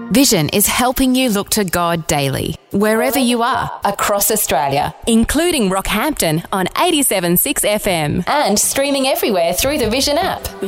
Vision is helping you look to God daily, wherever you are, across Australia, including Rockhampton on 87.6 FM and streaming everywhere through the Vision app.